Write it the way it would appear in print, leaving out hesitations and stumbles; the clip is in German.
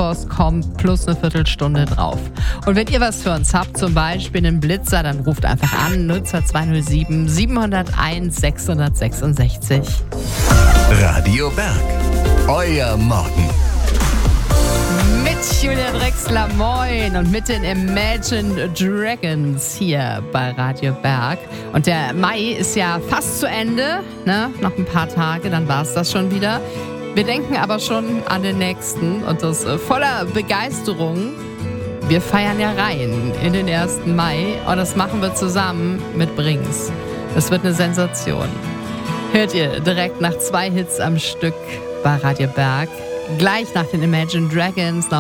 Blitzpost kommt plus eine Viertelstunde drauf. Und wenn ihr was für uns habt, zum Beispiel einen Blitzer, dann ruft einfach an 02207 701 666. Radio Berg. Euer Morgen. Mit Julia Drexler, moin, und mit den Imagine Dragons hier bei Radio Berg. Und der Mai ist ja fast zu Ende, ne? Noch ein paar Tage, dann war es das schon wieder. Wir denken aber schon an den nächsten und das voller Begeisterung. Wir feiern ja rein in den 1. Mai und das machen wir zusammen mit Brings. Das wird eine Sensation. Hört ihr direkt nach 2 Hits am Stück bei Radio Berg. Gleich nach den Imagine Dragons.